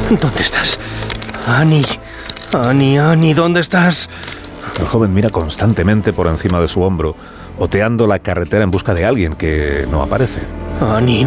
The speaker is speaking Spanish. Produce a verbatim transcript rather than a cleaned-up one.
¿Dónde estás? Annie, Annie, Annie, ¿dónde estás? El joven mira constantemente por encima de su hombro, oteando la carretera en busca de alguien que no aparece. Annie,